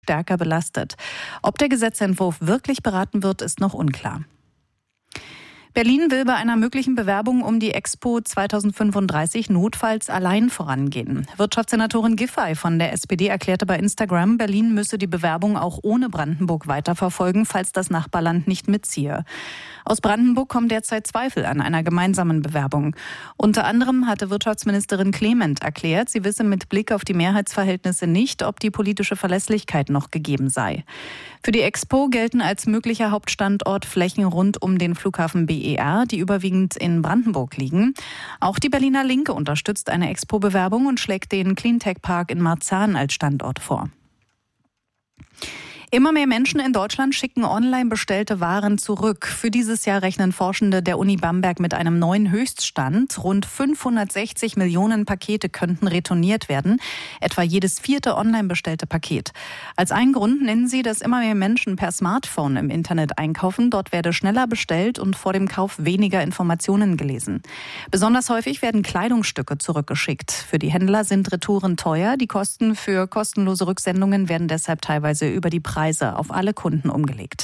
stärker belastet. Ob der Gesetzentwurf wirklich beraten wird, ist noch unklar. Berlin will bei einer möglichen Bewerbung um die Expo 2035 notfalls allein vorangehen. Wirtschaftssenatorin Giffey von der SPD erklärte bei Instagram, Berlin müsse die Bewerbung auch ohne Brandenburg weiterverfolgen, falls das Nachbarland nicht mitziehe. Aus Brandenburg kommen derzeit Zweifel an einer gemeinsamen Bewerbung. Unter anderem hatte Wirtschaftsministerin Clement erklärt, sie wisse mit Blick auf die Mehrheitsverhältnisse nicht, ob die politische Verlässlichkeit noch gegeben sei. Für die Expo gelten als möglicher Hauptstandort Flächen rund um den Flughafen BER, die überwiegend in Brandenburg liegen. Auch die Berliner Linke unterstützt eine Expo-Bewerbung und schlägt den Cleantech-Park in Marzahn als Standort vor. Immer mehr Menschen in Deutschland schicken online bestellte Waren zurück. Für dieses Jahr rechnen Forschende der Uni Bamberg mit einem neuen Höchststand. Rund 560 Millionen Pakete könnten retourniert werden, etwa jedes 4. online bestellte Paket. Als einen Grund nennen sie, dass immer mehr Menschen per Smartphone im Internet einkaufen. Dort werde schneller bestellt und vor dem Kauf weniger Informationen gelesen. Besonders häufig werden Kleidungsstücke zurückgeschickt. Für die Händler sind Retouren teuer. Die Kosten für kostenlose Rücksendungen werden deshalb teilweise über die Preise auf alle Kunden umgelegt.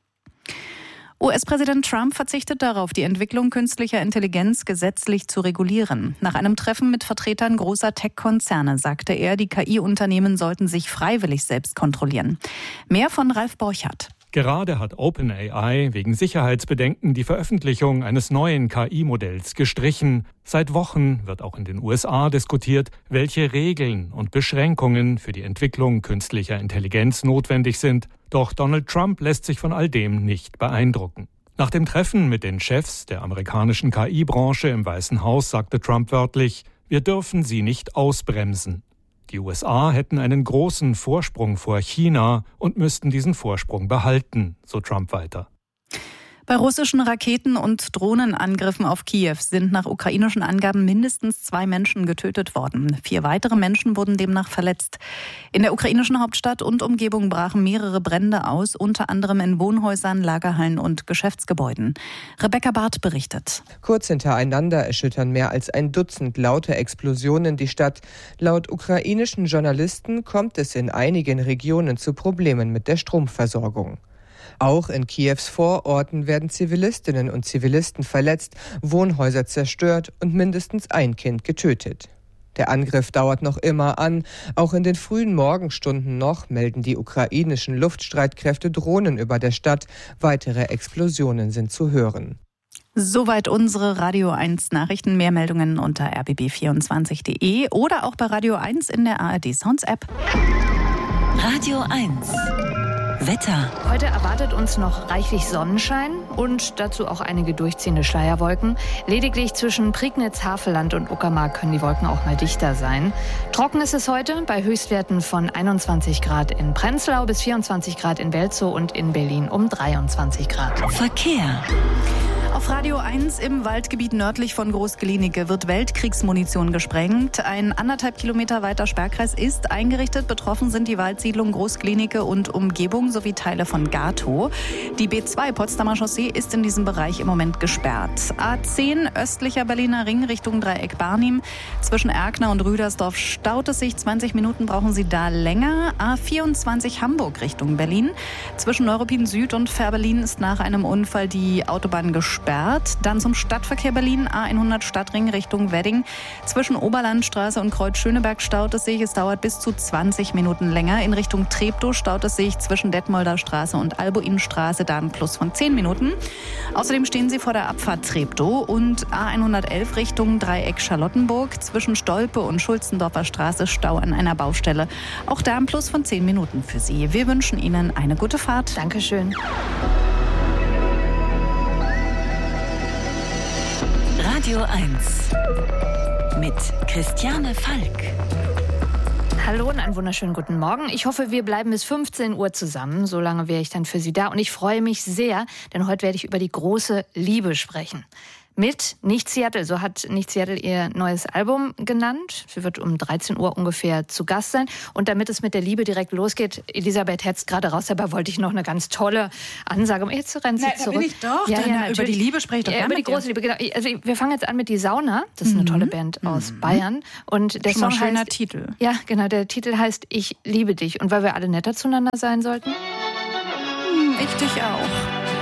US-Präsident Trump verzichtet darauf, die Entwicklung künstlicher Intelligenz gesetzlich zu regulieren. Nach einem Treffen mit Vertretern großer Tech-Konzerne sagte er, die KI-Unternehmen sollten sich freiwillig selbst kontrollieren. Mehr von Ralf Borchardt. Gerade hat OpenAI wegen Sicherheitsbedenken die Veröffentlichung eines neuen KI-Modells gestrichen. Seit Wochen wird auch in den USA diskutiert, welche Regeln und Beschränkungen für die Entwicklung künstlicher Intelligenz notwendig sind. Doch Donald Trump lässt sich von all dem nicht beeindrucken. Nach dem Treffen mit den Chefs der amerikanischen KI-Branche im Weißen Haus sagte Trump wörtlich, wir dürfen sie nicht ausbremsen. Die USA hätten einen großen Vorsprung vor China und müssten diesen Vorsprung behalten, so Trump weiter. Bei russischen Raketen- und Drohnenangriffen auf Kiew sind nach ukrainischen Angaben mindestens 2 Menschen getötet worden. 4 weitere Menschen wurden demnach verletzt. In der ukrainischen Hauptstadt und Umgebung brachen mehrere Brände aus, unter anderem in Wohnhäusern, Lagerhallen und Geschäftsgebäuden. Rebecca Barth berichtet. Kurz hintereinander erschüttern mehr als ein Dutzend laute Explosionen die Stadt. Laut ukrainischen Journalisten kommt es in einigen Regionen zu Problemen mit der Stromversorgung. Auch in Kiews Vororten werden Zivilistinnen und Zivilisten verletzt, Wohnhäuser zerstört und mindestens ein Kind getötet. Der Angriff dauert noch immer an. Auch in den frühen Morgenstunden noch melden die ukrainischen Luftstreitkräfte Drohnen über der Stadt. Weitere Explosionen sind zu hören. Soweit unsere Radio 1 Nachrichten. Mehr Meldungen unter rbb24.de oder auch bei Radio 1 in der ARD Sounds App. Radio 1 Wetter. Heute erwartet uns noch reichlich Sonnenschein und dazu auch einige durchziehende Schleierwolken. Lediglich zwischen Prignitz, Havelland und Uckermark können die Wolken auch mal dichter sein. Trocken ist es heute bei Höchstwerten von 21 Grad in Prenzlau bis 24 Grad in Welzow und in Berlin um 23 Grad. Verkehr. Auf Radio 1 im Waldgebiet nördlich von Groß-Glienicke wird Weltkriegsmunition gesprengt. Ein 1,5 Kilometer weiter Sperrkreis ist eingerichtet. Betroffen sind die Waldsiedlung Groß-Glienicke und Umgebung sowie Teile von Gatow. Die B2 Potsdamer Chaussee ist in diesem Bereich im Moment gesperrt. A10 östlicher Berliner Ring Richtung Dreieck Barnim. Zwischen Erkner und Rüdersdorf staut es sich. 20 Minuten brauchen Sie da länger. A24 Hamburg Richtung Berlin. Zwischen Neuruppin Süd und Fährberlin ist nach einem Unfall die Autobahn gesperrt. Dann zum Stadtverkehr Berlin, A100 Stadtring Richtung Wedding. Zwischen Oberlandstraße und Kreuz-Schöneberg staut es sich. Es dauert bis zu 20 Minuten länger. In Richtung Treptow staut es sich zwischen Detmolder Straße und Albuinstraße, da ein Plus von 10 Minuten. Außerdem stehen Sie vor der Abfahrt Treptow und A111 Richtung Dreieck Charlottenburg. Zwischen Stolpe und Schulzendorfer Straße Stau an einer Baustelle. Auch da ein Plus von 10 Minuten für Sie. Wir wünschen Ihnen eine gute Fahrt. Dankeschön. Radio 1 mit Christiane Falk. Hallo und einen wunderschönen guten Morgen. Ich hoffe, wir bleiben bis 15 Uhr zusammen. So lange wäre ich dann für Sie da. Und ich freue mich sehr, denn heute werde ich über die große Liebe sprechen. mit Nicht Seattle. So hat Nicht Seattle ihr neues Album genannt. Sie wird um 13 Uhr ungefähr zu Gast sein. Und damit es mit der Liebe direkt losgeht, Elisabeth hetzt gerade raus, dabei wollte ich noch eine ganz tolle Ansage. Jetzt rennt sie zurück. Bin ich doch. Ja, über die Liebe spreche ich doch gerne. Über die große Liebe, genau. Also wir fangen jetzt an mit Die Sauna. Das ist eine tolle Band aus Bayern. Und der Song heißt, schöner Titel. Ja, genau. Der Titel heißt Ich liebe dich. Und weil wir alle netter zueinander sein sollten? Ich dich auch.